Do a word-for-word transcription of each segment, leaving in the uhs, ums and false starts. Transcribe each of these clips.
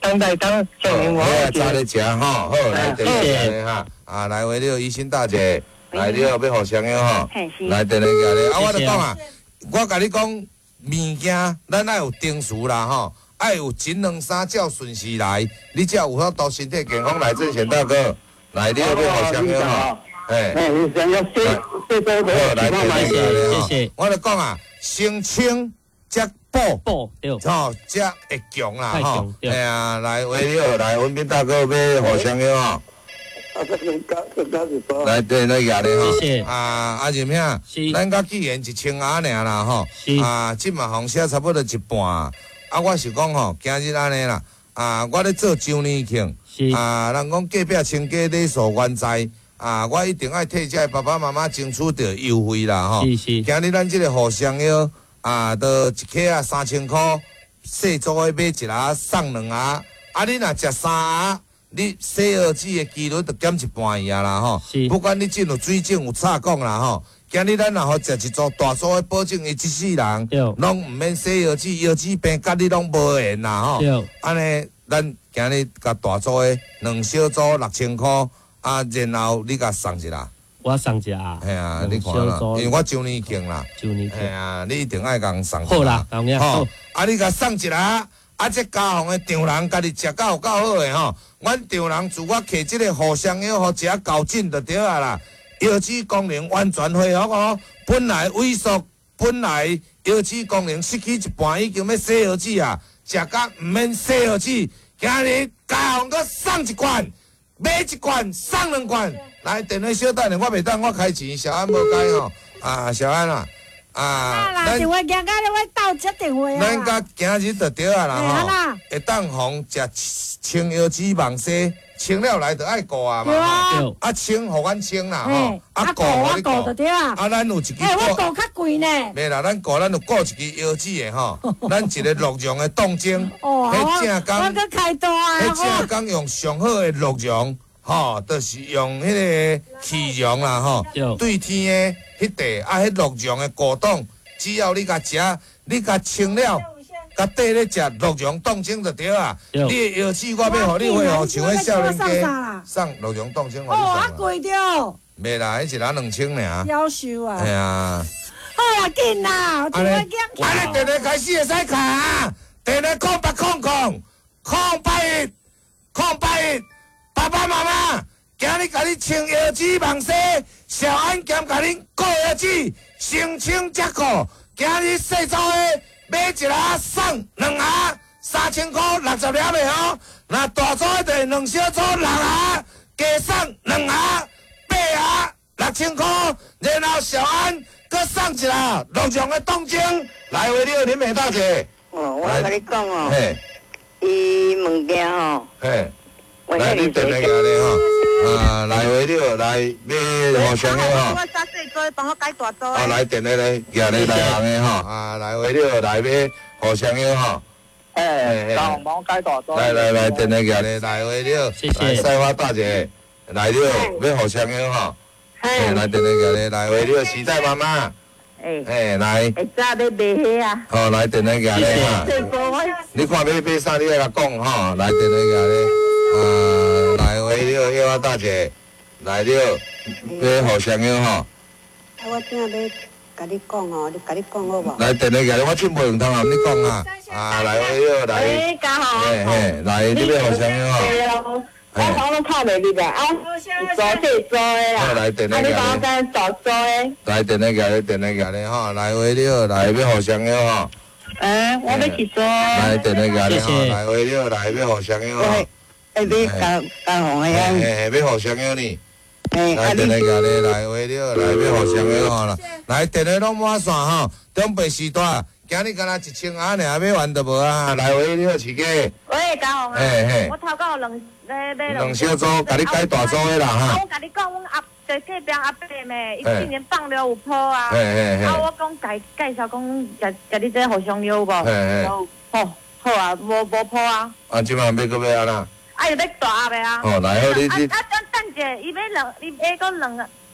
当代当证明我。 好啊，早咧食吼，好来电话咧哈，啊来为了医生大姐，来了要互相友吼，来电话咧，啊我就讲啊，我甲你讲物件，咱爱有定数啦吼，爱有前两三照顺序来，你才有法度身体健康来正贤大哥，来了要互相友吼，哎， 哎，你想要谢谢多多， 好来电话咧吼， 谢谢， 我就讲啊，先清则补。 补对， 吼，这会强啦太吼强，对哎呀，来为了来文斌大哥要互相友吼， 啊，这个高这高是多。 来对那个咧吼， 谢谢啊啊任兄， 是咱甲既然一千瓦尔啦吼是， 啊，即嘛红写差不多一半，啊，我是讲吼，今日安尼啦，啊，我咧做周年庆， 是啊，人讲隔壁亲家礼数原在，啊，我一定爱替这爸爸妈妈争取到优惠啦吼， 是是今日咱即个互相友。啊，都一克啊三千块，细组的买一盒送两盒，啊你若食三盒，你洗耳机的几率就减一半去啊啦吼。不管你进有水肿有插讲啦吼，今日咱若好食一组大组的，保证伊一世人拢毋免洗耳机，耳机病甲你拢无缘啦吼。安尼咱今日甲大组的两小组六千块，啊然后你甲送一下。 我送一下， 系啊，你看啦，因为我周年庆啦， 周年庆， 系啊，你一定爱共送。 好啦，当然好。 啊，你甲送一下，啊，这家乡的丈人家己食到有够好诶吼。阮丈人自我摕即个互相药，互食够紧就对啊啦。腰子功能完全恢复哦，本来萎缩，本来腰子功能失去一半，已经要洗耳子啊，食甲毋免洗耳子。今日家乡搁送一罐。买一罐送两罐，来电话小等下，我袂当我开钱，小安无该吼，啊小安啊，啊， 咱电话行到咧，我倒接电话啊。 咱甲今日就对啊啦吼，会当互食清腰子网西，清了来就爱顾啊嘛吼，啊清互阮清啦吼，啊顾互你顾，啊咱有一支， 哎我顾较贵呢。 袂啦，咱顾咱有顾一支腰子的吼，咱一个鹿茸的冻精，迄正讲， 我搁开单啊， 迄正讲用上好的鹿茸。吼，就是用迄个气溶啦吼，对天的迄地啊，迄鹿茸的果冻，只要你甲食，你甲清了，甲缀咧食鹿茸冻精就对啊。你的腰子我要互你恢复像迄少年家，送鹿茸冻精互你送。 哦，啊贵着。 袂啦，迄一人两千尔。 夭寿啊！ 系啊。 好啦，紧啦，电话讲。 安尼电话开始会使卡，电话空八空空，空八一，空八一。爸爸妈妈，今日甲你穿腰子网西，小安兼甲恁顾腰子，先穿则顾。今日细组的买一盒送两盒，三千块六十粒的哦。那大组的就两小组六盒，加送两盒八盒六千块，然后小安搁送一盒鹿茸的冻精来为了恁美大姐。 哦，我甲你讲哦， 嘿， 伊物件吼， 嘿。来，你电话下咧吼，啊，来回了，来要互相的吼。 我三岁做，帮我改大做。 啊，来电话咧，下咧来行的吼，啊，来回了，来要互相的吼。 哎，帮帮我改大做。 来来来，电话下咧，来回了，来赛花大姐来了，要互相的吼。哎，来电话下咧，来回了，时代妈妈。哎，哎，来。 会早要买迄啊。 好，来电话下咧哈。你看要买啥，你来甲讲吼，来电话下咧。啊，来回了，叶花大姐来了，要互相友吼。 啊，我正要甲你讲哦，你甲你讲好无？ 来电话下，我真袂用通啊，你讲啊。啊，来回了，来。 哎，家好。 嘿嘿，来，你要互相友吼。 我帮我拍袂入来，啊，做细做的啦。 来电话下。 啊，你帮我干大做的。 来电话下咧，电话下咧吼，来回了，来要互相友吼。 哎，我要去做。 来电话下咧吼，来回了，来要互相友吼。 哎，你干干红的呀？ 嘿嘿，要互相友呢。来电话下咧，来回了，来要互相友吼啦。来电话拢满线吼，中北时代，今日敢若一千盒尔，买完就无啊。来回了，饲家。 喂，家红啊！ 嘿嘿。 我头到两买买两小组，甲你改大组的啦哈。 我甲你讲，阮阿在隔壁阿伯咩，伊今年放了有坡啊。 嘿嘿嘿。 啊，我讲介介绍讲，甲甲你这互相了无？ 嘿嘿。 好，好啊，无无坡啊。 啊，即满要搁要安那？ 啊，又要大阿伯啊。 哦，来好，你你。 啊，等等者，伊要两，伊要搁两个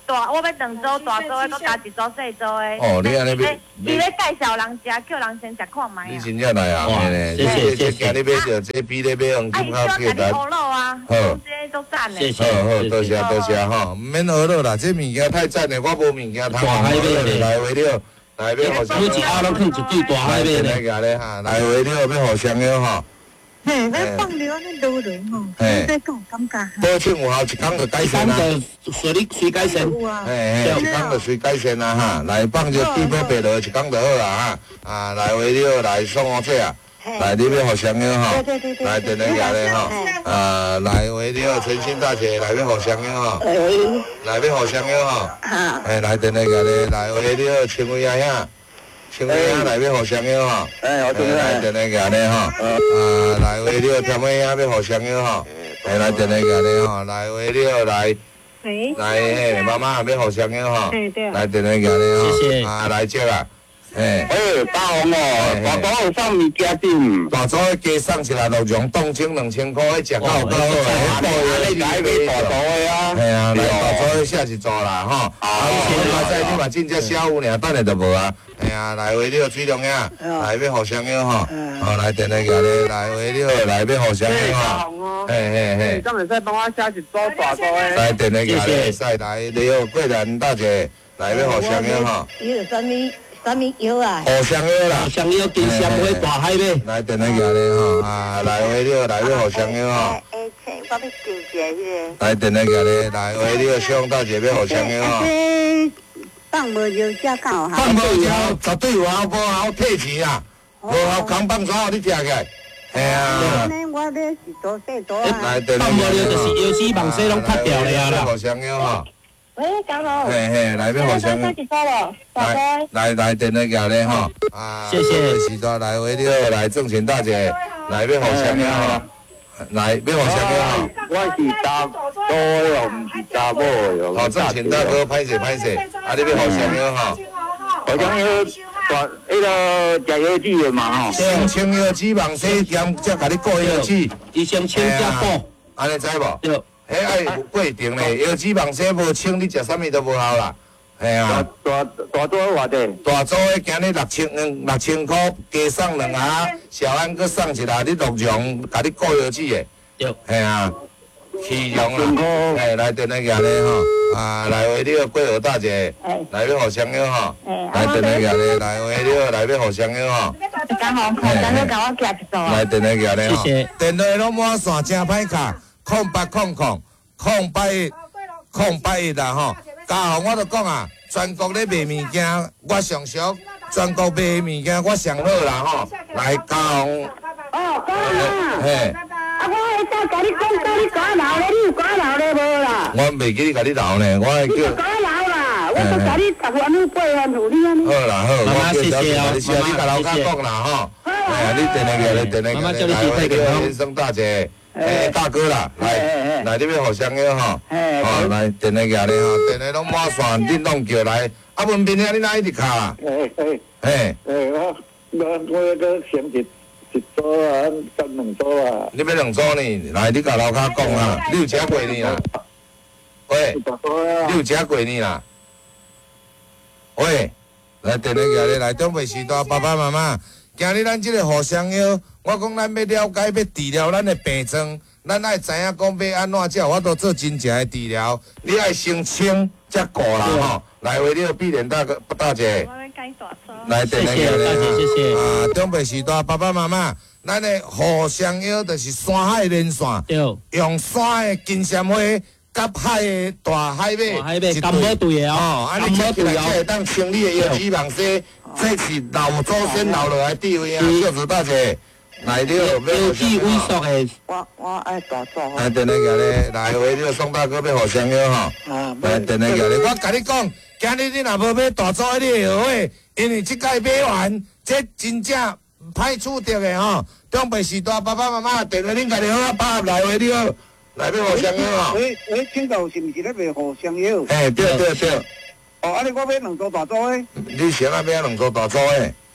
大，我要两组大组的，搁加一组细组的。 哦，你安尼要， 伊咧介绍人食，叫人先食看卖你啊。 真正来啊， 哇嘿呢， 谢谢谢谢今日买着这比咧买黄啊，伊金较叫甲你简单。 乌肉啊， 好这都赞的。 谢谢好好，多谢谢多谢吼，毋免学了啦，这物件太赞了，我无物件通大海买的来为了，来要互相每一鸭拢放一对大海马来咧。 个咧哈，来为了要互相了吼。 嘿，咱放了安尼多人吼， 嘿这种感觉哈。 保证有效，一工就改善三啦。 个随你随改善。 有啊， 嘿嘿，一工就随改善啦哈，来放这地要白落，一工就好啦哈。啊，来为了来送我这啊，来你要互相了吼， 对对对对来等下个咧吼，啊，来为了诚心大姐来要互相了吼， 喂， 来要互相了吼。 好， 哎，来等那个咧，来为了请位阿兄，请位阿来要互相了吼。 哎，我听来等那个咧吼，啊，来为了添位阿要互相了吼。哎，来等那个咧吼，来为了来喂， 来嘿，妈妈要互相了吼。 哎对， 来等那个咧吼， 谢谢啊，来接啊。哎， 哎，大红哦，大哥有送物件进， 大组的加送一来鹿茸冻青两千块，迄食到够好啊， 诶， 你来买大刀的啊， 系啊，来大组的下一组啦吼。啊，你嘛知你嘛真正小有尔，等下就无啊。哎呀，来为了水龙呀，来要互相了吼。哦，来等那个咧，来为了来要互相了吼。嘿嘿嘿。 今日再帮我写一组大刀的， 来等那个咧，使来你好桂兰大姐来要互相了吼。 伊有啥物啥物药啊？ 互相了啦。 上要金闪花大海马。 来等那个咧吼，啊，来为了来要互相了吼。 哎，切，我要纠结迄来等那个咧，来为了向大姐要互相了吼。 这放无药才够哈。 放无效，绝对有效，无效退钱啊！无效扛棒抓，你听起来。系啊。 安尼我咧是多细多啊。 来等放无了就是腰子网丝拢割掉了啊啦。 互相了吼。 喂，讲好。 嘿嘿，来要互相。 几组了？大来哥。 来来等那个咧吼。啊。 谢谢时代来为了来挣钱大姐，来要互相了吼。来要互相了吼。 我是查甫的哦，唔是查某的哦。 好，挣钱大哥，歹势歹势，啊你要互相了吼。 我讲迄大迄个食药剂的嘛吼。 先清药脂网丝店，才甲你过药脂。 医生请假补。 安尼知无？ 对。 迄爱有过程咧，药脂网丝无清，你食啥物都无效啦。系啊， 大大大多偌济？ 大组的今日六千两六千块，加送两盒，小安搁送一盒，你鹿茸甲你过药脂的。 对。 系啊，气茸啊，嘿，来等那个咧吼，啊，来为了桂娥大姐，来要互相了吼，来等那个咧，来为了来要互相了吼。 刚好，刚好甲我夹一组啊。 来等那个咧吼， 谢谢电话拢满线真歹卡，空八空空空八一空八一啦吼。嘉宏我就讲啊，全国咧卖物件，我上俗，全国卖物件我上好啦吼。来嘉宏， 哦，讲啊， 嘿， 啊，我会再甲你讲，甲你讲老咧，你有讲老咧无啦？ 我袂记你甲你留呢，我会你叫。 讲老啦，我都甲你十万两八万有你安尼。 好啦好，我叫小姐甲你写， 妈妈你甲老家讲啦吼。哎呀，你等那个，你等那个，来为了先生大姐。诶，大哥啦，来，来你要互相个吼，哦，来电话个咧吼，电话拢满线，恁拢叫来，啊，文斌兄，你哪一直卡？ 诶诶嘿， 诶，我我我个先一一组啊，分两组啊。 你要两组呢？来，你甲老家讲啊，你有食过呢啦？喂， 大组啊。 你有食过呢啦？喂，来电话个咧，来中北时代爸爸妈妈，今日咱即个互相药。我讲咱要了解，要治疗咱的病症，咱爱知影讲要安怎才有法度做真正的治疗。你爱先清才顾啦吼。来为了碧莲大哥大姐， 我要改大组。 来电那谢谢大姐谢谢啊，中北时代爸爸妈妈，咱的互相药就是山海连线， 对。 用山的金闪花甲海的大海马， 大海马甘宝对的哦， 啊，你吃起来才会当清理的药脂网丝，这是老祖先留落来地位啊，孝子大姐。来了， 腰子萎缩的。 我我爱大组。 来等那个咧，来为了宋大哥要互相了吼。 啊， 来等那个咧，我甲你讲，今日你若无买大组的，你会后悔，因为即届买完，这真正歹处着的吼。中北时代爸爸妈妈电话恁家己好啊，打来为了，来要互相了吼。 喂喂，请教是毋是咧卖互相药？ 哎，对对对。 哦，安尼我买两组大组诶。 你先啊买两组大组的。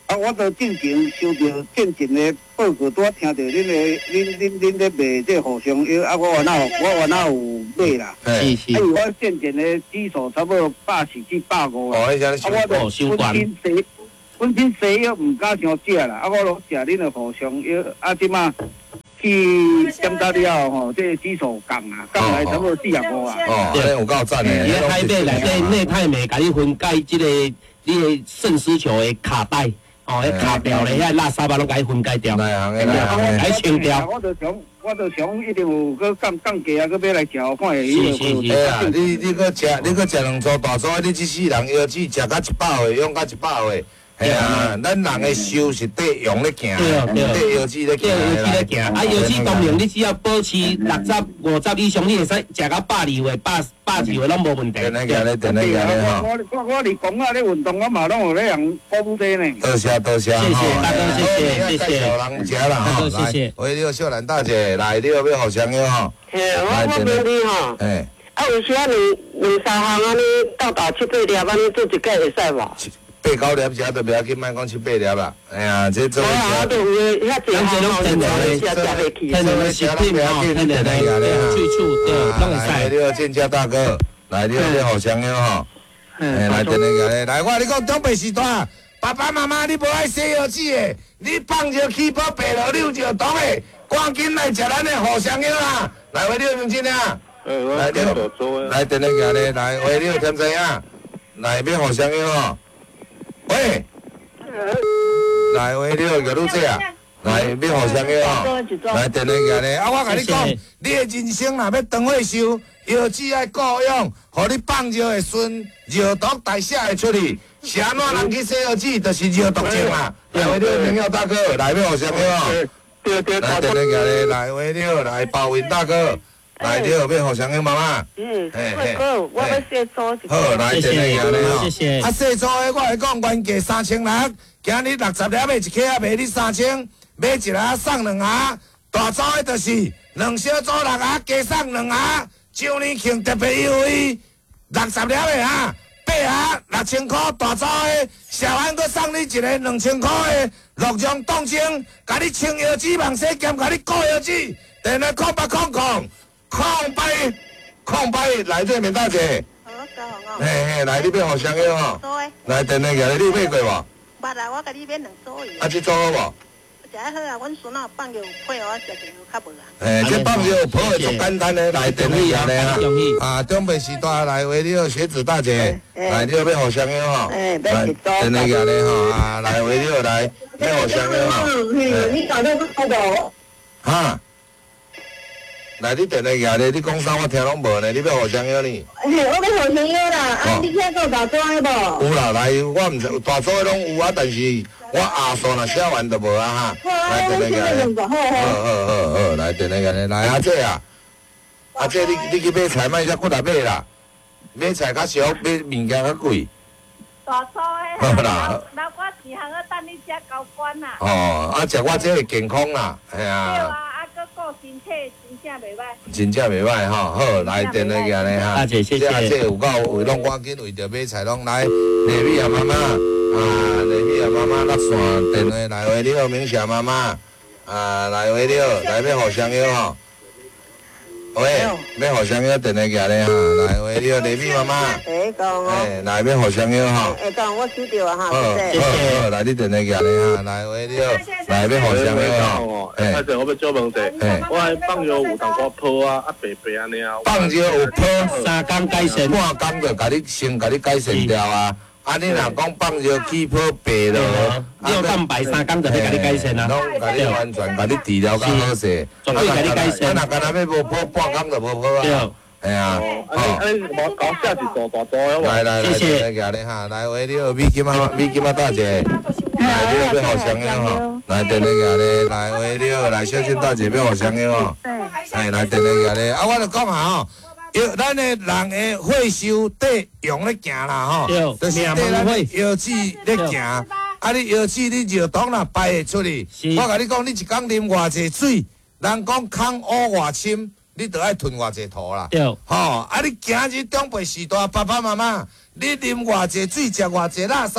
啊，我都进前收到进前的报告，拄听到恁的恁恁恁咧卖这互相药，啊，我原来我原来有买啦。 是啊， 是， 因为我进前的指数差不多百四至百五啦。 哦，迄只啊，我哦收管本身西本身西药唔敢伤食啦，啊，我拢食恁的互相药，啊，即马去检查了吼，这指数降啊，降来差不多四十五啊。 哦，安尼有够赞诶！ 你的台北内底内太美，甲你分解即个你的肾丝球的卡带，哦，迄卡掉咧，遐垃圾啊，拢甲伊分解掉， 内行诶，内行诶。 甲伊清掉。 我就想，我就想一定有个降降价啊，个要来食，看会伊是是是哎呀，你你搁食，你搁食两组大组，你即世人药剂食到一百岁，用到一百岁。嘿啊，咱人的寿是对用咧行，对药剂咧行。 对，药剂咧行，啊，药剂当然你只要保持六十、五十以上，你会使食到百二岁、百百二岁拢无问题。 定咧行咧，定咧行咧吼。 我我我伫讲啊，咧运动我嘛拢有咧人帮助呢。 多谢多谢， 谢谢大哥，谢谢谢谢。 人食啦吼， 谢谢。 来，你好，小兰大姐，来，你要要互相药吼。 嘿，我我问你吼， 哎， 啊，有时啊，两两三项安尼斗斗七八粒安尼做一盖会使无？ 八九粒食都不要紧，莫讲七八粒啦。哎呀，这做我啊，都有遐一项吼，真正食食袂起。 天然的食品吼，天然的去处对，拢会来， 使。 你好，建家大哥，来，你好，你互相药吼。哎，来，等下来，来，我你讲东北时代，爸爸妈妈你无爱洗药剂的，你放着起泡白落溜就懂的，赶紧来食咱的互相药啦。来，喂，你好，明真啊。来，你好，来，等下来，来，喂，你好，添怎样？来，要互相药吼。喂，来喂，你好，叫你这啊，来要互相药哦，来电话下咧，啊，我甲你讲，你的人生若要长岁寿，药剂爱顾用，互你放药会顺，药毒代谢会出去，是安怎人去洗药剂，就是药毒症啦。来喂，你好，明耀大哥，来要互相药哦，来电话下咧，来喂，你好，来包云大哥。来，你好，要互相药妈妈。 嗯，会哥，我要洗澡一好，来，电话下咧吼。 谢谢。 啊，洗澡的我来讲，原价三千六，今日六十粒买一克啊，卖你三千，买一盒送两盒。大组的就是两小组六盒，加送两盒。周年庆特别优惠，六十粒的哈，八盒六千块。大组的小安佫送你一个两千块的鹿茸冻青，甲你清腰子、网洗兼甲你顾腰子。电话空八空空。空白，空白，来这面大姐。 好，好，好。 嘿嘿，来你要互相药吼。来电话下，你买过无？ 捌啦，我甲你买两组伊。 啊，这组好无？ 食得好啊，阮孙仔放药有配哦，食就较无啊。 诶，这放药有配的足简单的，来电话下咧哈。啊，中北时代来为你好，学子大姐，来你要要互相药吼。 哎， 来买一组。 电话下咧吼，啊，来为你好来要互相药吼。 嗯，你搞到这个。 哈。来，你电话下咧，你讲啥我听拢无呢？你要互相药呢？ 嘿，我要互相药啦，啊，你遐个大装的无？ 有啦，来，我毋知大组的拢有啊，但是我下数若写完就无啊哈。来，电话下咧。好好好好，来电话下咧，来阿姐啊，阿姐你你去买菜，莫只骨来买啦，买菜较俗，买物件较贵。 大组的。好啦。那我钱通要等你遮交关啦。 哦，啊，食我这个健康啦，哎对呀。 啊，啊，搁顾身体，真正袂歹。 真正袂歹吼，好来电话下咧哈。 大姐谢谢。 这阿姐有够为拢赶紧为着买菜拢来，丽米啊妈妈，啊丽米啊妈妈落线电话来回你好，明霞妈妈，啊来回你好，来要互相药吼。喂，要互相药电话下咧哈，来回你好，丽米妈妈。 哎，讲哦。 哎，来要互相药吼。 哎，讲我收到啊哈， 好， 谢谢。 好，好，来你电话下咧哈，来回你好，来要互相药吼。 哎，阿姐，我要做问题，我还放药有淡薄泡啊，啊白白安尼啊。 放药有泡， 三工改善， 半工就甲你先甲你改善掉啊。啊，你若讲放药起泡白咯， 尿蛋白三工就去甲你改善啊， 拢甲你完全甲你治疗较好势， 绝对甲你改善。 啊，若干若要无泡半工就无泡啊。哎呀， 哦，安尼我讲下一组大组好无？ 来来来， 谢谢。 来来哈，来喂，你好，米金妈，米金妈大姐，来你好，要互相药吼，来电话下咧，来喂，你好，来小金大姐要互相药吼，哎，来电话下咧，啊，我就讲下吼。药，咱的人的血受底用咧行啦吼，就是底咱的药剂咧行。啊，你药剂你药毒若排会出去，我甲你讲，你一工啉偌济水，人讲空污偌深，你着爱吞偌济土啦。吼，啊，你今日长辈时代，爸爸妈妈，你啉偌济水，食偌济垃圾，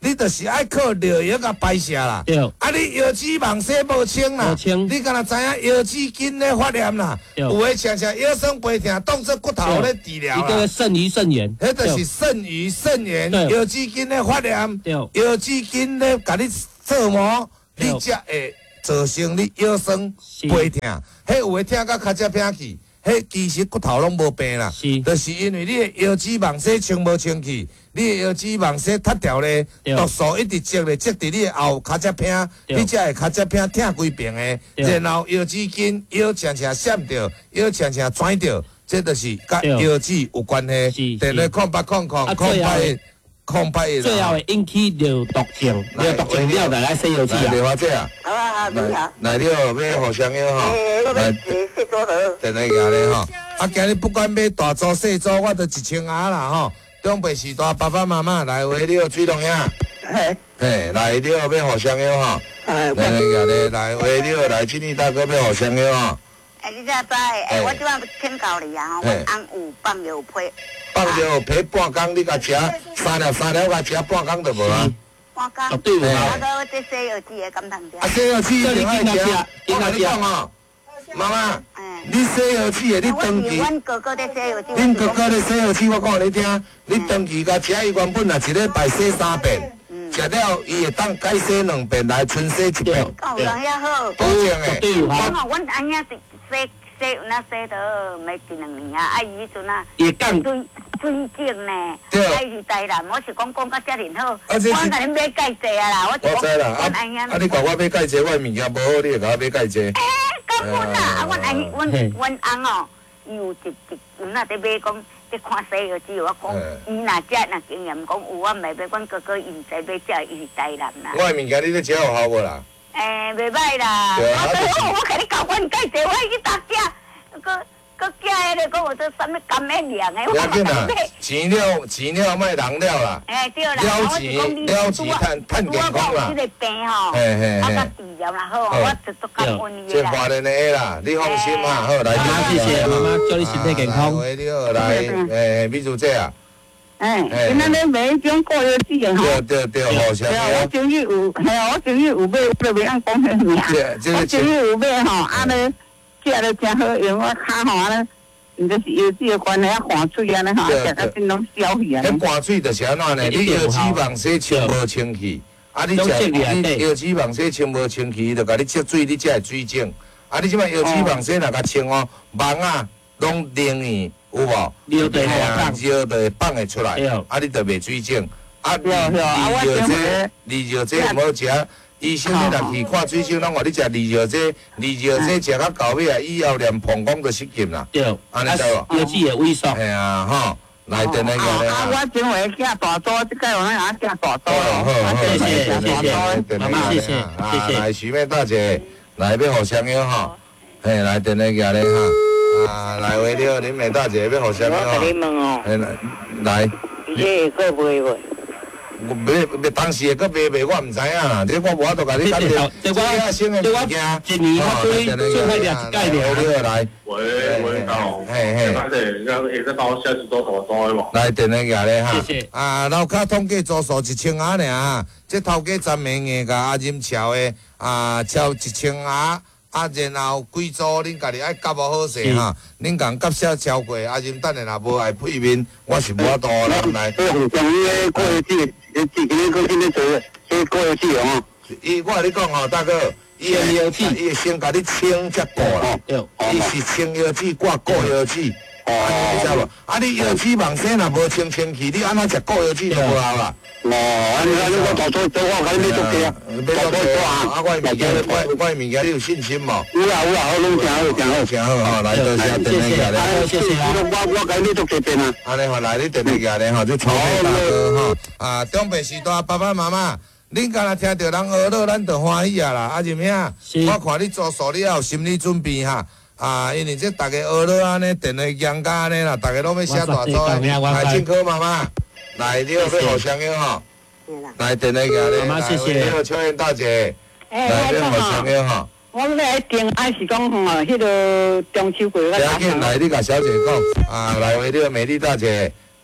你就是爱靠尿液甲排泄啦。 对。 啊，你腰子网塞无清啦。 无清。 你敢若知影腰子筋咧发炎啦？有诶常常腰酸背痛，当作骨头咧治疗啦。 一个肾盂肾炎。 迄就是肾盂肾炎，腰子筋咧发炎，腰子筋咧甲你做磨，你才会造成你腰酸背痛。迄有诶痛到骹只偏去。迄其实骨头拢无病啦，就是因为你的腰子网塞清无清气，你的腰子网塞塌掉咧，毒素一直积咧，积伫你的后骹只偏，你才会骹只偏痛规边的，然后腰子筋腰常常闪着，腰常常转着，这就是甲腰子有关系。电话空八空空空八空八一。 最后会引起尿毒症，尿毒症了就来洗腰子啊。 电话姐啊， 好啊好，你好。 来了要互相要吼。 来，谢多了。 电话拿咧吼。啊，今日不管买大组细组，我都一千下啦吼。中北时代爸爸妈妈来回了水龙兄， 嘿， 嘿，来了要互相要吼。来来来来，来回了来，今日大哥要互相要吼。 哎，你才知？哎，我即摆请教你啊，我翁有放尿皮。 放尿皮半工，你甲食三粒三粒，甲食半工就无啊。 半工。 对啊，我这西药剂的敢通食？ 啊，西药剂一定爱食。我甲你讲哦，妈妈，你西药剂的，你长期。 阮哥哥的西药剂。 恁哥哥的西药剂，我讲你听，你长期甲食，伊原本啊一礼拜洗三遍，食了伊会当改洗两遍，来春洗一遍。 够人也好。 保证的。 对有哈。阮阿兄是洗。洗有那洗到没几两年啊，啊伊迄阵啊， 也讲水水肿呢，啊伊是台南，我是讲讲到遮尔好，我甲恁买介济啊啦，我就讲阮阿兄。 啊，你甲我买介济，我物件无好，你就甲我买介济。 诶，根本啦，啊，阮阿兄，阮阮翁哦，伊有一一阵啊，伫买讲，伫看西药之后，我讲，伊若遮若经验讲有，我毋袂买，阮哥哥伊毋知买遮，伊是台南啦。 我物件你咧食有效无啦？ 诶，袂歹啦，我我甲你讲，阮介济，我去搭遮。个个假迄个，讲有做啥物甘咩凉诶？ 我紧啦，钱了钱了，莫人了啦。 哎对啦， 了钱了钱，趁趁健康啦。 我讲有这个病吼，啊甲治疗啦好，我就足感恩伊啦。这华人的啦，你放心嘛，好来。 妈妈谢谢妈妈，祝你身体健康。 来了来，诶，秘书姐啊。 哎，今仔日买迄种过药剂的吼。 对对对，好像。 对啊，我前日有，系啊，我前日有买，我袂晓讲迄名。我前日有买吼，啊咧。食了真好用，我骹吼咧，毋就是腰子的关系啊，寒水安尼吼，食到真拢消去安尼。 迄寒水就是安怎呢？你腰子网洗清无清气，啊，你食你腰子网洗清无清气，就甲你积水，你才会水肿。啊，你即摆腰子网洗若甲清哦，网啊拢凝去，有无？ 尿就会放， 尿就会放会出来，啊，你就袂水肿。啊，利尿这利尿这毋好食。医生你若去看水肿，拢话你食利尿剂，利尿剂食到到尾啊，以后连膀胱都失禁啦。 对， 安尼知无？ 腰子会萎缩。 系啊，吼，来电那个咧。 啊，我前回食大刀，即个有咱也食大刀咯。 好好好， 谢谢谢谢，妈妈谢谢谢谢。 来，徐妹大姐，来要互相约吼，嘿，来电那个咧哈，啊，来为了林美大姐要互相约吼。 我甲你问哦。 来。 伊这个卖袂？ 我买买当时个卖卖我唔知啊，这我无法度甲你讲着。这我新的物件， 一年我最最快两盖了。 来， 喂喂，好， 嘿嘿， 反正要一直帮我下次多多多嘛。 来电那个咧哈， 谢谢。 啊，楼骹统计租数一千下尔，这头家昨暝硬甲阿任桥的啊，超一千下。啊，然后贵租恁家己爱夹无好势哈，恁共夹少超过，阿任等下若无爱配面，我是无法度啦来。 对，像迄个过日子，日子今日过今日做，这过日子哦。 伊我甲你讲吼，大哥，伊的腰子，伊会先甲你清才过啦。 对， 伊是清腰子挂过腰子。哦，你知无？啊，你腰子网洗若无清清气，你安怎食过腰子就无效啦。 哦，安尼安尼我大做做我甲你买足济啊， 买足济啊！啊，我物件，我我物件你有信心无？ 有啊有啊，我拢诚好诚好诚好吼，来多谢电力家咧， 谢谢啊！ 我我甲你买足济遍啊！ 安尼吼，来你电力家咧吼，就草莓大哥吼，啊，中北时代爸爸妈妈，恁敢若听到人学乐，咱就欢喜啊啦！啊，入影，我看你做数，你要有心理准备哈。啊，因为这大家学乐安尼，电力养家安尼啦，大家拢要写大作诶。来，进口妈妈，来你要要互相约吼。来，电力家咧， 妈妈谢谢。 你好，秋燕大姐，来要互相约吼。 我们来定爱是讲吼，迄个中秋过个。 要紧来，你甲小姐讲，啊，来为你美丽大姐，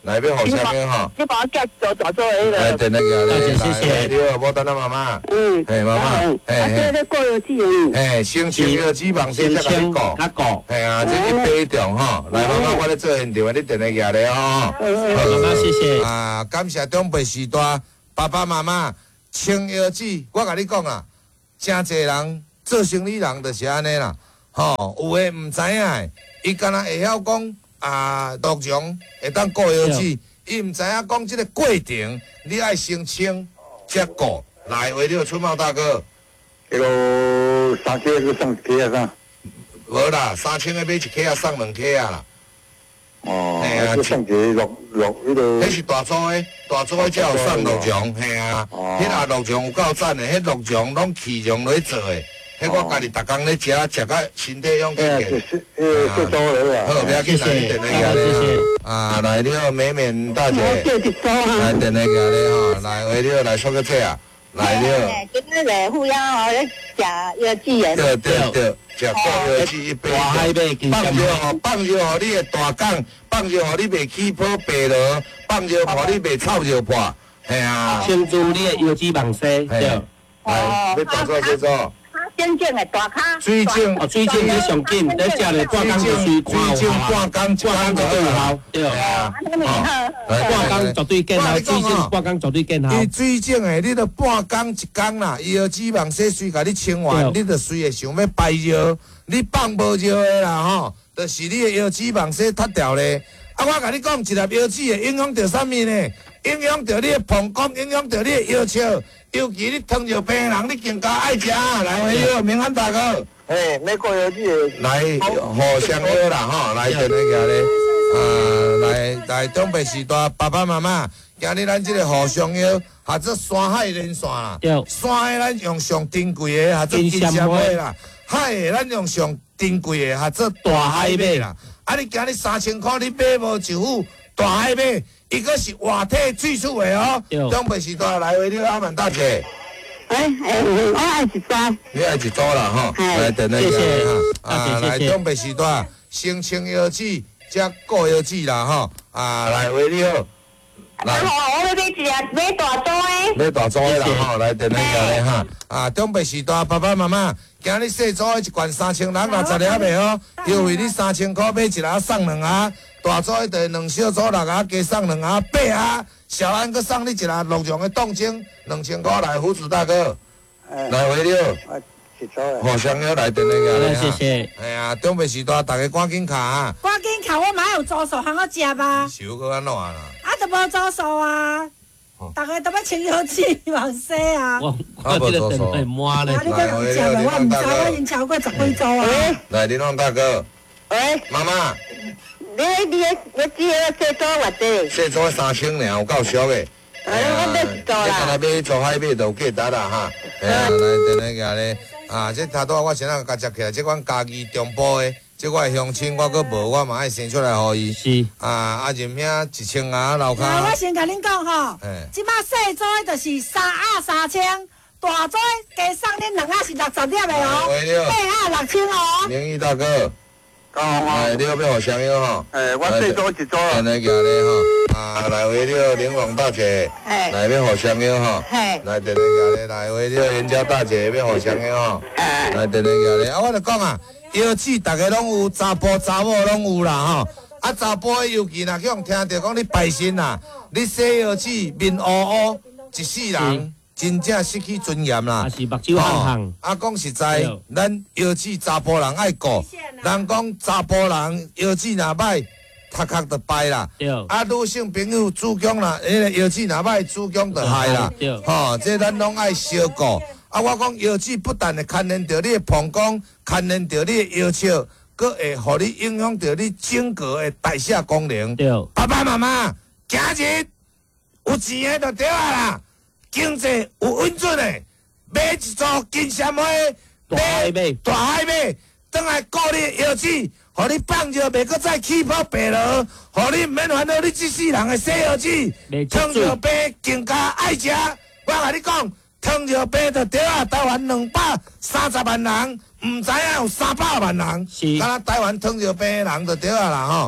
来要互啥物吼？ 你帮我叫做大做迄来， 个。 等那个来， 谢谢谢谢你好，无等咱妈妈。 嗯。 嘿，妈妈。 啊，这个过油剂嗯。 嘿，先清药脂肪先才甲你讲。 较讲。 嘿啊，这一杯重吼。来，妈妈，我咧做现场，你等那个咧吼。 妈妈谢谢。 啊，感谢长辈时代爸爸妈妈清药脂，我甲你讲啊，真侪人做生意人就是安尼啦。吼，有诶毋知影诶，伊敢若会晓讲啊，陆上会当过药脂。伊毋知影讲即个过程，你爱先清才过。来，为了春茂大哥， 迄个三克去送一克啊啥？ 无啦，三千个买一克啊，送两克啊啦。 哦， 嘿啊， 去送一个六六迄个。 迄是大组诶，大组诶才有送陆上，嘿啊。迄啊陆上有够赞诶，迄陆上拢气象落去做诶。迄我家己逐工咧食，食到身体勇健健。 呃，做做了啊。 好，不要紧，来电那个咧。啊，来了，美美大姐。来电那个咧吼，来为了来说个这啊，来了。 今日来互相哦，咧食药剂诶。 对对对，食过药剂一杯。 大海买金放香尿吼，放尿互你诶大缸，放尿互你袂起泡白落，放尿互你袂臭尿破，嘿啊。 先做你诶油脂网西，对。 来，要大做小做。 真正诶大卡。 水晶哦，水晶你上紧，你食咧半工就水看水晶半工， 半工就对有效，对。 啊，那么好。 半工绝对见效，水晶半工绝对见效。 伊水晶诶，你著半工一工啦，伊个脂肪细水甲你清完，你著随会想要排尿，你放无尿诶啦吼，就是你诶腰脂肪细脱掉咧。啊，我甲你讲，一粒腰脂会影响到啥物呢？影响到你诶膀胱，影响到你诶腰鞘。尤其你糖尿病人，你更加爱食。来，为了明安大哥， 嘿，美国有这来互相约啦吼，来电那个咧，啊，来来长辈时代爸爸妈妈，今日咱这个互相约，或者山海连线啦，山的咱用上珍贵的，或者金针花啦，海的咱用上珍贵的，或者大海马啦。啊，你今日三千块你买无一副大海马？伊个是活体萃取的哦，长辈时代来为了阿曼大姐。 哎哎，我爱一包。 你爱一组啦吼，来等那个哈，啊来长辈时代先清药脂，再过药脂啦吼，啊来为了。 来，我要买一个买大组的。 买大组的啦吼，来等那个咧哈，啊长辈时代爸爸妈妈，今日细组的一罐三千六六十粒的哦，优惠你三千块买一粒送两盒。大组一袋两小组六盒，加送两盒八盒。小安佮送你一盒陆上的冻精，两千块来，胡子大哥，来为了，互相约来电那个。 谢谢。 哎呀，长辈时代，大家赶紧卡。 赶紧卡，我嘛有招数，通我食吧。 收佮安怎啦？ 啊，都无招数啊！大家都要清油脂往西啊！ 我我这个等会满咧。 啊，你讲有食无？我唔知，我已经超过十几组啊。 来，林龙大哥。 喂。 妈妈。 你你你只个细组偌济？ 细组三千尔，有够俗的。 哎呀，我买一组啦。 你干那买做海买就价值啦哈。哎呀，来等那个咧，啊，这头拄我先啊甲接起来，这款家己中部的，这我的乡亲我佫无，我嘛爱生出来互伊。 是。 啊啊，任兄一千啊，楼骹。 我先甲恁讲吼，即摆细组的就是三盒三千，大组加送恁两盒是六十粒的哦，八盒六千哦。 明义大哥。哎，你要不要互相约吼？ 哎，我细组一组。 安尼行咧吼，啊，来为了玲珑大姐，来要互相约吼，来电那个咧，来为了袁家大姐要互相约吼，来电那个咧，啊，我就讲啊，腰脂大家拢有，查甫查某拢有啦吼，啊，查甫的尤其若去用听到讲你败身啦，你洗腰脂面乌乌，一世人。真正失去尊严啦！ 啊是目睭红红。 啊，讲实在，咱腰脂查甫人爱顾。人讲查甫人腰脂若歹，头壳就败啦。啊，女性朋友子宫啦，迄个腰脂若歹，子宫就害啦。吼，这咱拢爱小顾。啊，我讲腰脂不但会牵连到你的膀胱，牵连到你的腰鞘，佫会互你影响到你整个的代谢功能。爸爸妈妈，今日有钱的就对啊啦。经济有稳准的，买一组金针花，买大海马，转来顾你腰脂，互你放尿袂搁再起泡白落，互你毋免烦恼你这世人的洗腰脂。糖尿病更加爱食，我甲你讲，糖尿病就对啊！台湾两百三十万人，毋知影有三百万人，敢若台湾糖尿病的人就对啊啦吼。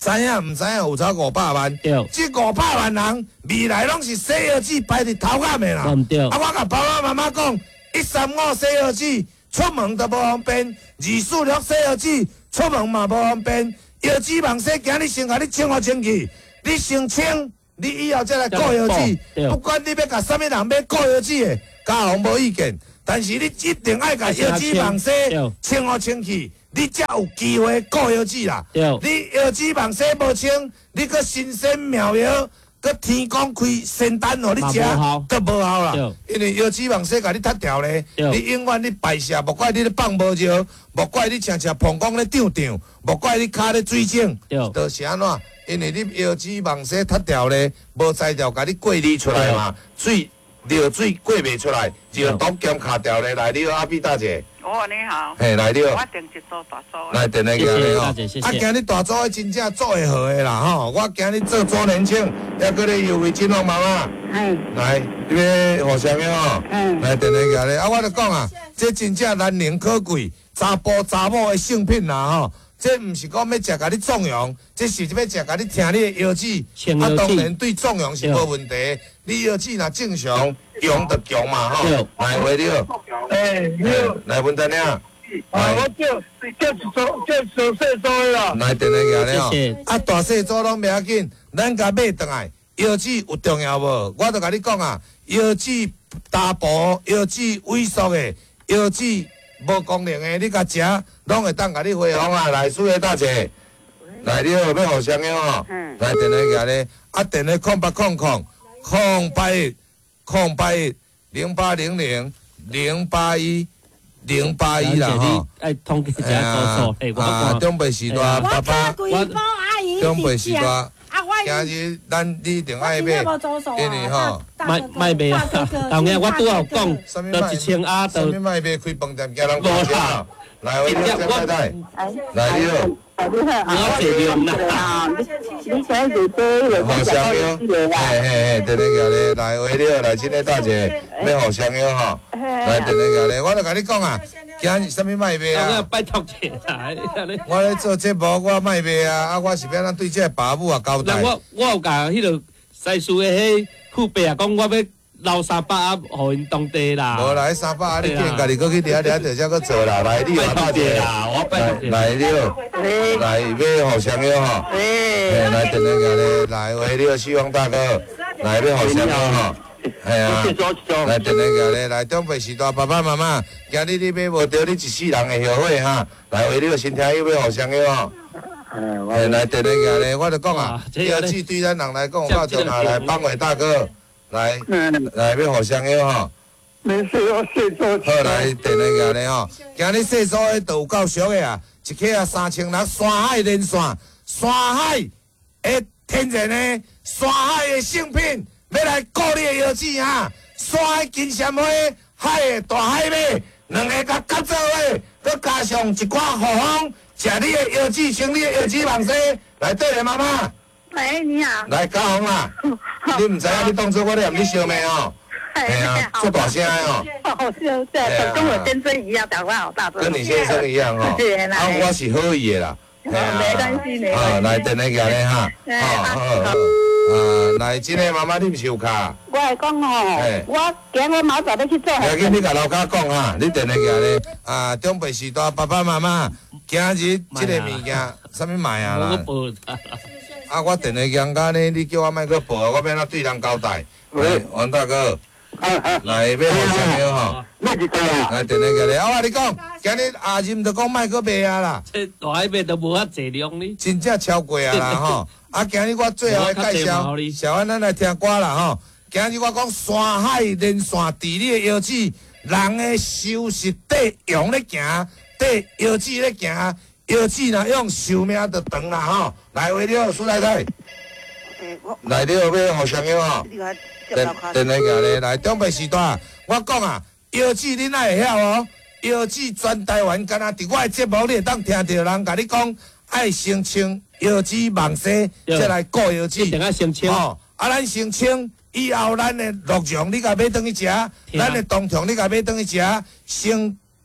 知影毋知影有超五百万？ 对， 这五百万人未来拢是西药剂排伫头壳的啦。 毋对。 啊，我甲爸爸妈妈讲，一三五西药剂出门都无方便，二四六西药剂出门嘛无方便。药剂网西今日先甲你清好清气，你先清，你以后再来过药剂。不管你要甲啥物人要过药剂的，家方无意见。但是你一定爱甲药剂网西清好清气。你才有机会过药剂啦！你药剂网洗无清，你个新鲜妙药，个天公开仙丹互你食，都无效啦。因为药剂网洗甲你踢掉咧，你永远你败射，莫怪你咧放无尿，莫怪你常常膀胱咧胀胀，莫怪你骹咧水肿，就是安怎？因为你药剂网洗踢掉咧，无材料甲你过滤出来嘛，水尿水过袂出来，就毒咸卡掉咧。来，你好，阿碧大姐。 哦，你好。 嘿，来了。 我订一组大组。 来，订来个你吼。啊，今日大组真正做会好的啦吼！我今日做周年庆，还搁咧优惠金龙妈妈。嗯。来，你要互啥物吼？嗯。来，订来个咧。啊，我著讲啊，这真正难能可贵，查甫查某的性品啦吼。这毋是讲要食甲你纵容，这是要食甲你听你的药剂。啊，当然对纵容是无问题。你药剂若正常用得强嘛吼。来，话了。哎，好。来，文丹兄。啊，我叫叫一组，叫小细组的啦。来，电来个咧吼。啊，大细组拢袂要紧，咱甲买转来。药剂有重要无？我著甲你讲啊，药剂大补、药剂萎缩的、药剂无功能的，你甲食，拢会当甲你恢复啊。来，苏个大姐，来你好，要互啥样吼？来，电来个咧，啊，电来空八空空空八一空八一零八零零零八一零八一啦吼。 哎，通知一下叔叔，哎，我啊，中北时代爸爸，中北时代。今日咱你一定爱买，因为吼， 卖卖卖啊！当然我拄好讲，就一千啊，就。 什么卖卖开饭店，叫人无啦。来，我太太，来你好。 我这样啦。 你现在就做好香药，嘿嘿嘿，等你个咧，来为了来，这个大姐要好香药吼，来等你个咧，我著甲你讲啊。今日什么卖卖啊？ 拜托者啦！ 我咧做节目，我卖卖啊！啊，我是要咱对这个爸母啊交代。 我我有甲迄个西施的迄父辈啊，讲我要留三百啊，互因当地啦。 无啦，三百啊，你见家己搁去掠掠着才搁做啦。来，你好大姐啦，我拜托者。 来了，来要互相友吼。哎，来等等个咧，来为了希望大哥，来要互相友吼。系啊，来等那个咧，来中北时代爸爸妈妈，今日你买无着你一世人的后悔哈，来为你个身体又要互相个吼。哎，来等那个咧，我就讲啊，药剂对咱人来讲有够重要，来帮伟大哥，来来要互相个吼。 没事，我细做。 好，来等那个咧吼，今日细做的都有够俗的啊，一克啊三千六，山海连线，山海的天然的，山海的性品。要来鼓励的药剂哈，山海金闪花，海的大海马，两个甲合作伙，佮加上一寡护方，食你的药剂，清你的药剂网西，来对咧妈妈。 喂，你好。 来嘉宏啊，你唔知影你当初我咧含你烧麦哦，系啊，做大声的哦。 哦，是是，跟我先生一样，讲话好大声。 跟你先生一样哦。是啦。啊，我是好意的啦。 没关系，没关系。 啊，来等那个咧哈。好好好。啊，来，今日妈妈你毋是有卡？ 我系讲哦，我今日马上要去做。 要紧，你甲老家讲哈，你定来个咧啊，中北时代爸爸妈妈，今日这个物件，啥物卖啊啦？啊，我定来讲讲咧，你叫我莫去报，我要哪对人交代？喂，王大哥，来要互相友吼。 那就对啊。 来定来个咧，我话你讲，今日阿任就讲莫去卖啊啦。 这大海卖都无法质量呢。 真正超过啊啦吼。啊，今日我最后的介绍，小安咱来听歌啦吼。今日我讲山海连线地理的药剂，人的寿是缀用咧行，缀药剂咧行，药剂若用寿命就长啦吼。来，为了苏太太，来了要互相友吼。电电来个咧，来中北时代，我讲啊，药剂恁哪会晓哦？药剂全台湾，敢若伫我的节目，你会当听到人甲你讲，爱先清。药剂网西，再来过药剂， 一定要先清。 哦，啊，咱先清，以后咱的鹿茸你甲买转去食，咱的冬虫你甲买转去食，先食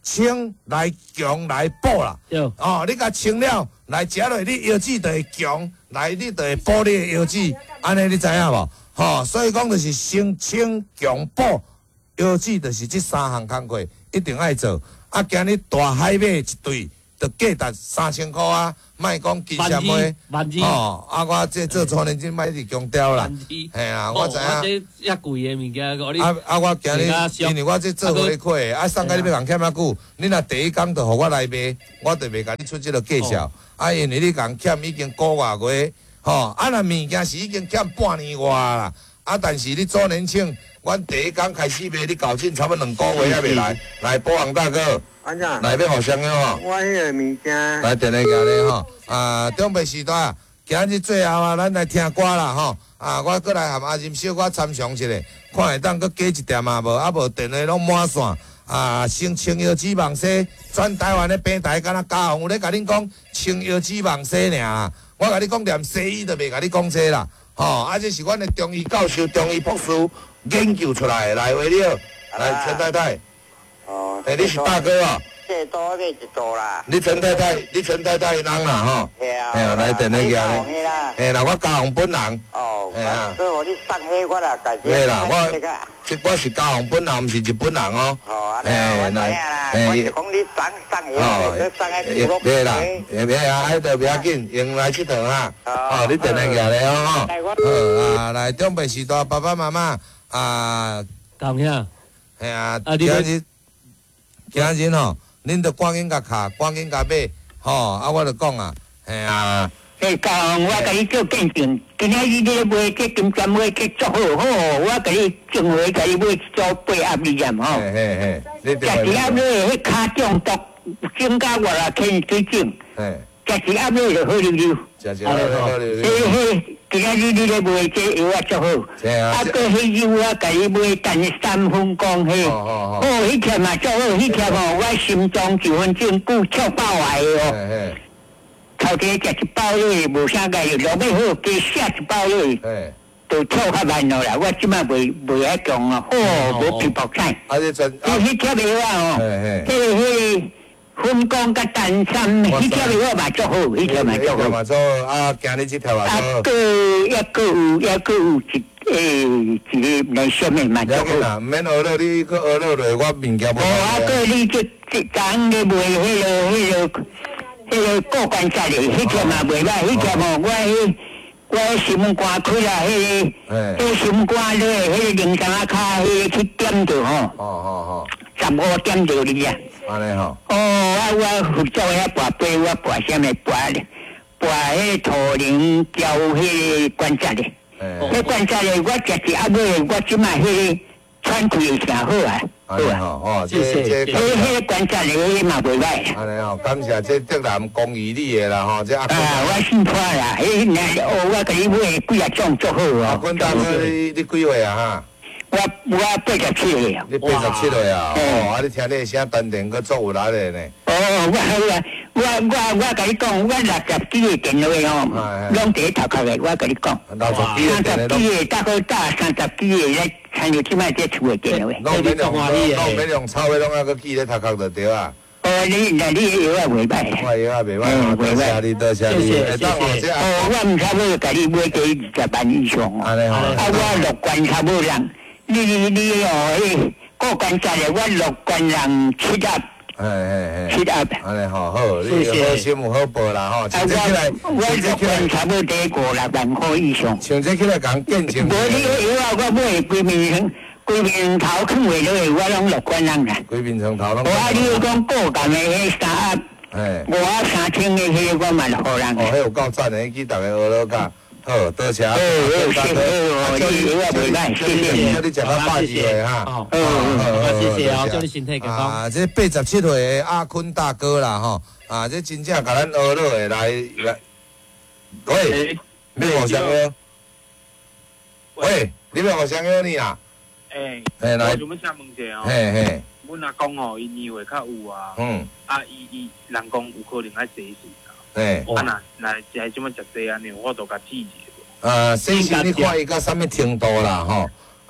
清来强来补啦。 对。 哦，你甲清了来食落，你腰子就会强，来你就会补你的腰子，安尼你知影无？吼、哦，所以讲就是先清强补腰子，就是这三项工课一定爱做。啊，今日大海马一对，就价值三千块啊！莫讲金针花，哦，啊，我这做初年真莫一直强调啦，嘿啊，我知影。 我这遐贵的物件，我你啊啊，我今日因为我这做回馈，啊，送甲你要共欠偌久，你若第一工就互我来卖，我就袂甲你出这个介绍。啊，因为你共欠已经个外月，吼，啊，若物件是已经欠半年外啦，啊，但是你做年庆，阮第一工开始卖，你搞进差不多两个月还袂来，来保安大哥。 安怎？ 来要互相个吼。 我迄个物件。 来，电来行咧吼，啊，中北时代啊，今日最后啊，咱来听歌啦吼，啊，我过来和阿任小可参详一下，看会当搁加一点啊无，啊无电话拢满线，啊，先清腰子网西，全台湾的平台敢若嘉宏有咧甲恁讲清腰子网西尔，我甲你讲连西医都袂甲你讲这啦，吼，啊，这是阮的中医教授、中医博士研究出来的，来为了，来陈太太。哦，哎，你是大哥啊？ 这多买一组啦。 你陈太太，你陈太太的人啦吼。 系啊。 哎呀，来电那个咧。嘿啦，我嘉宏本人。 哦。哎呀。所以我你送迄我啦，家己。 嘿啦，我这我是嘉宏本人，毋是日本人哦。 哦，安尼我知影啦。我是讲你送送迄，你送迄古对啦，嘿啊，迄个不要紧，用来佚佗哈。哦，你电那个咧哦。好啊，来中北时代爸爸妈妈啊。 讲遐。 嘿啊，今日。今日吼，恁着赶紧甲卡，赶紧甲买，吼！啊，我着讲啊，嘿啊， 诶，讲我甲你做见证，今仔日你买这金针花去做好好，我甲你种花甲你买做八盒二验吼。 嘿嘿嘿，你食一盒咧，迄骹中毒，增加我啦天水肿。 嘿。 食一盒咧就好溜溜。 食一盒好溜溜。 嘿嘿，今仔日你咧买这药啊做好。啊，个迄药啊，甲你买单三分光嘿。哦哦哦。哦，迄条嘛做好，迄条吼，我心脏九分钟久跳爆来哦。嘿嘿。头家食一包咧，无啥个药，落尾好加下一包咧。嘿。都跳较慢咯啦，我即摆袂袂遐强啊，哦，无皮薄菜。 啊，你真。 迄迄条药啊哦。嘿嘿。迄个迄个。分光甲单三，迄条路我嘛做好，迄条嘛做好。 嘛做啊，今日这条嘛做。 啊，个抑个有抑个有一诶一个来上面嘛做好。 啦，毋免学了，你去学了落，我物件无。 哦，啊个你这这讲咧卖迄个迄个迄个过关斩的，迄条嘛卖歹，迄条吼我迄我心肝开啦，迄个迄心肝咧，迄个零三啊卡，迄个去点着吼。哦哦哦。十五点着你啊。 安尼吼。 哦，啊，我负责遐跋杯，我跋啥物跋咧？跋迄土灵胶迄个关节咧。迄关节咧，我食一盒咧，我即卖迄个喘气会诚好啊。 好啊，哦，这这。 迄迄个关节咧，迄嘛袂歹。 安尼吼，感谢这德南公益你的啦吼，这阿。 啊，我姓潘啦，迄那哦，我甲你买几啊种做好哦。 阿坤大哥，你你几岁啊哈？ 我我八十七岁啊！ 你八十七岁啊？哦，啊！你听你声丹田搁做有力咧呢。 哦，我我我我甲你讲，我六十几个电话哦，拢伫头壳咧。我甲你讲， 六十几个电话， 三十几个大哥大，三十几个咧参与即摆这厝的电话。 拢免用，拢免用草的，拢啊搁记咧头壳就对啊。 哦，你那你药啊袂歹。 我药啊袂歹，多谢你，多谢你。 谢谢谢谢。哦，我毋差不多甲你买这二十万以上哦。安尼好。啊，我六关差不多人。你你哦，迄过关节咧，我六关人七盒， 哎哎哎， 七盒。 安尼好好，你好心有好报啦吼。像这起来， 我六关差不多得五六万块以上。 像这起来讲见证。 无你迄药啊，我买规面规面头囥袂落去，我拢六关人啦。 规面床头拢。 我啊，你讲过干的迄三盒，哎，五盒三千的迄个我嘛互人。 哦，迄有够赞的，去逐个学了甲。好，多谢。 哦，谢谢哦，你我袂歹，谢谢。 叫你食到百几岁哈。 哦，好，谢谢哦，祝你身体健康。 啊，这八十七岁的阿坤大哥啦吼，啊，这真正甲咱学了的来来。喂，你互相约？喂，你要互相约你啊？ 诶， 诶，来。 我想要请问一下哦。 嘿嘿。 阮阿公吼，伊年岁较有啊。嗯。啊，伊伊人讲有可能爱洗洗。 诶， 啊那那食即么食济安尼，我都甲记一下。 呃，洗洗你看伊到啥物程度啦吼？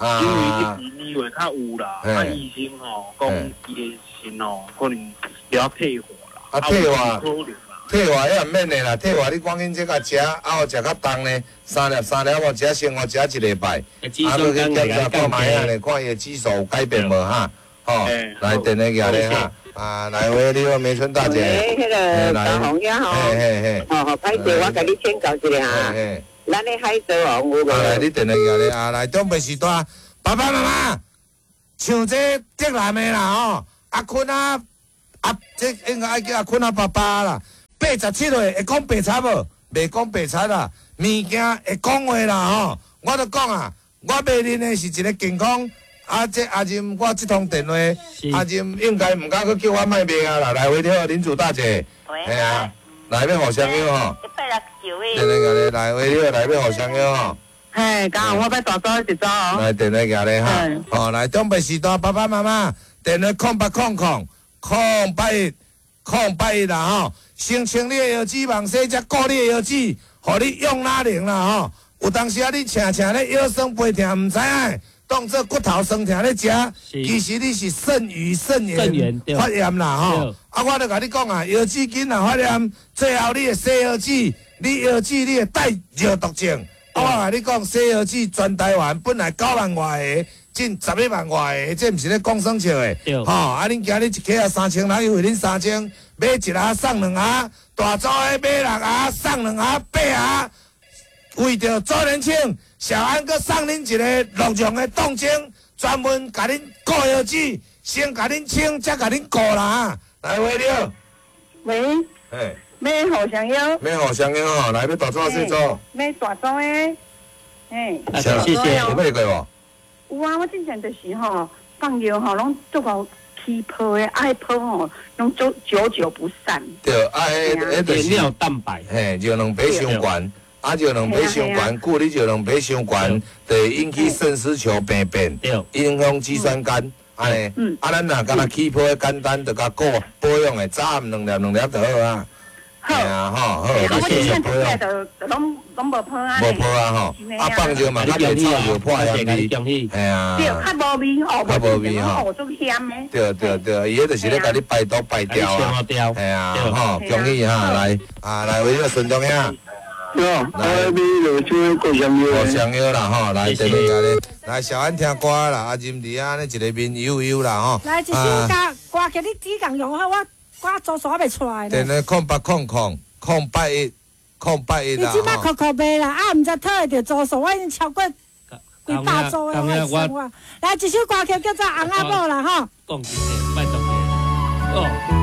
因为一年话较有啦，啊医生吼讲伊的心吼可能要退化啦， 啊退化，退化迄也免的啦，退化你赶紧这个食，啊后食较重呢，三粒三粒我食先我食一礼拜，啊去检查看卖啊咧，看伊的指数有改变无哈，吼，来电话举咧哈。啊，来喂，你好，梅村大姐。 诶，迄个大红呀吼， 嘿嘿嘿， 吼吼，歹势，我甲你请教一下哈。咱咧海藻王有无？ 啊，来，你电话举咧啊，来，中北时段，爸爸妈妈，像这竹南的啦吼，阿坤啊，啊，这应该爱叫阿坤啊爸爸啦。八十七岁会讲白菜无？袂讲白菜啦，物件会讲话啦吼。我都讲啊，我买恁的是一个健康。啊，这阿金，我这通电话，阿金应该唔敢去叫我卖命啊啦！来，回头林主大姐，系啊，来要互相约吼。一百六十九位。电话举咧，来回头来要互相约吼。 嘿，刚我要大招一招哦。 来电话举咧哈，吼来中北时段爸爸妈妈，电话空八空空空八一空八一啦吼，先清你的腰子网洗，才顾你的腰子，互你用哪灵啦吼。有当时啊，你请请咧腰酸背痛，唔知影。当做骨头酸痛咧食，其实你是肾盂肾炎发炎啦吼。啊，我著甲你讲啊，腰子筋啊发炎，最后你会洗腰子，你腰子你会带尿毒症。啊，我甲你讲，洗腰子全台湾本来九万外个，近十一万外个，这毋是咧讲算笑诶。吼，啊，恁今日一客啊三千，人优惠恁三千，买一盒送两盒，大组诶买六盒送两盒八盒，为着周年庆。小安阁送恁一个鹿茸的冻精，专门甲恁顾腰子，先甲恁清，才甲恁顾啦。来，喂了。 喂。 嘿。 要互相邀。 要互相邀吼，来要大组细组。 要大组的。嘿。 谢谢。 有买过无？有啊，我之前就是吼放药吼，拢做到起泡的，爱泡吼，拢久久久不散。 对，啊，迄迄就是尿蛋白。 嘿，就两杯伤悬。啊，就两杯伤悬，故你就两杯伤悬，就会引起肾丝球病变，影响肌酸酐，安尼。啊，咱若敢若起泡简单，就甲顾保养的，早暗两粒两粒就好啊。 好啊，吼，好， 我谢谢保养。 拢拢无泡啊。 无泡啊，吼。啊，放尿嘛，较袂臭，就破香味。系啊。 对，较无味吼， 较无味吼。 哦，足咸的。 对对对，伊迄就是咧甲你排毒排掉啊。系啊，吼，恭喜哈，来啊，来为了顺中呀。 哟，来，你就做过香药。 过香药啦吼，来电话咧，来小安听歌啦，阿金弟啊，你一个面悠悠啦吼。 来一首歌，歌叫你只共用好，我我做啥袂出来咧。电话空八空空空八一空八一啦。 你即摆扣扣卖啦，啊，毋知讨会着做数，我已经超过几百组的我生活。来一首歌叫叫做《红阿母》啦吼。 讲真诶，拜托诶，哦。